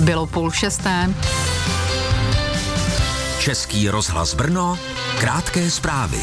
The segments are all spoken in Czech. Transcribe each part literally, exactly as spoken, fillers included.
Bylo půl šesté. Český rozhlas Brno, krátké zprávy.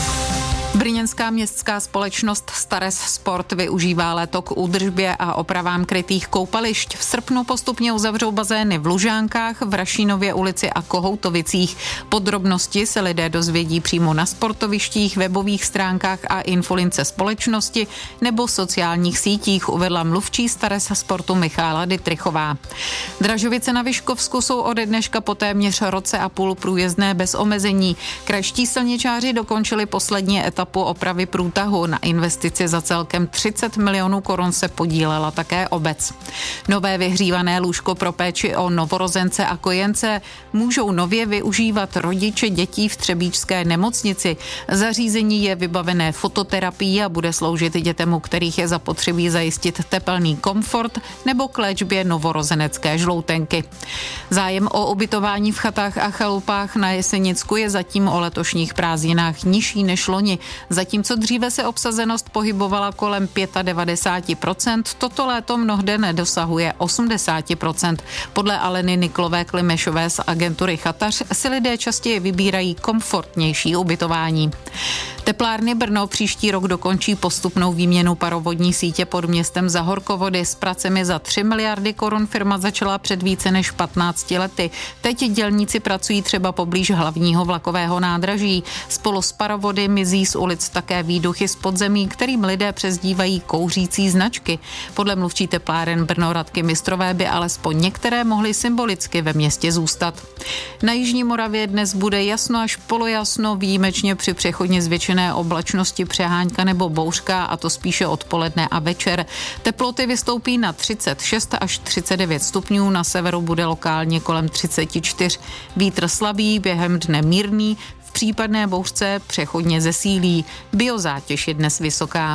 Brněnská městská společnost Stares Sport využívá léto k údržbě a opravám krytých koupališť. V srpnu postupně uzavřou bazény v Lužánkách, v Rašínově ulici a Kohoutovicích. Podrobnosti se lidé dozvědí přímo na sportovištích, webových stránkách a infolince společnosti nebo sociálních sítích, uvedla mluvčí Stares Sportu Michála Dytrichová. Dražovice na Vyškovsku jsou ode dneška po téměř roce a půl průjezdné bez omezení. Krajští silničáři dokončili poslední etapu opravy průtahu. Na investici za celkem třicet milionů korun se podílela také obec. Nové vyhřívané lůžko pro péči o novorozence a kojence můžou nově využívat rodiče dětí v třebíčské nemocnici. Zařízení je vybavené fototerapií a bude sloužit dětem, u kterých je zapotřebí zajistit tepelný komfort nebo k léčbě novorozenecké žloutenky. Zájem o ubytování v chatách a chalupách na Jesenicku je zatím o letošních prázdninách nižší než loni. Zatímco dříve se obsazenost pohybovala kolem devadesát pět procent, toto léto mnohde nedosahuje osmdesát procent. Podle Aleny Niklové Klimešové z agentury Chatař si lidé častěji vybírají komfortnější ubytování. Teplárny Brno příští rok dokončí postupnou výměnu parovodní sítě pod městem za horkovody. S pracemi za tři miliardy korun firma začala před více než patnácti lety. Teď dělníci pracují třeba poblíž hlavního vlakového nádraží. Spolu s parovody mizí z ulic také výduchy z podzemí, kterým lidé přezdívají kouřící značky. Podle mluvčí tepláren Brno Radky Mistrové by alespoň některé mohly symbolicky ve městě zůstat. Na jižní Moravě dnes bude jasno až polojasno, výjimečně při přechodně zvětšené oblačnosti přehánka nebo bouřka, a to spíše odpoledne a večer. Teploty vystoupí na třicet šest až třicet devět stupňů, na severu bude lokálně kolem třicet čtyři. Vítr slabý, během dne mírný, v případné bouřce přechodně zesílí. Biozátěž je dnes vysoká.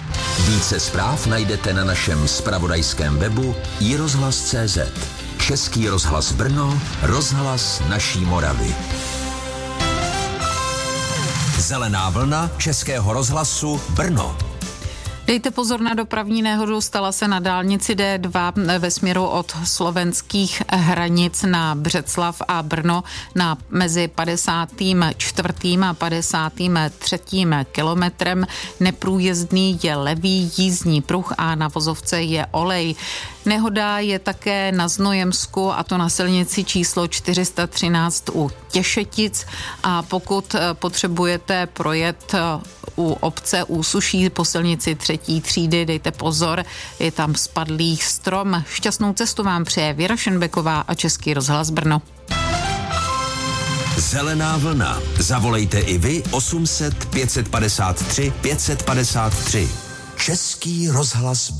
Více zpráv najdete na našem zpravodajském webu i rozhlas tečka cé zet. Český rozhlas Brno, rozhlas naší Moravy. Zelená vlna Českého rozhlasu Brno. Dejte pozor na dopravní nehodu, stala se na dálnici D dva ve směru od slovenských hranic na Břeclav a Brno na mezi padesátým čtvrtým a padesátým třetím kilometrem. Neprůjezdný je levý jízdní pruh a na vozovce je olej. Nehoda je také na Znojemsku, a to na silnici číslo čtyři sta třináct u Těšetic, a pokud potřebujete projet u obce Úsuší po silnici třetí třídy, dejte pozor, je tam spadlý strom. Šťastnou cestu vám přeje Věra Šenbeková a Český rozhlas Brno. Zelená vlna. Zavolejte i vy osm set pět set padesát tři pět set padesát tři. Český rozhlas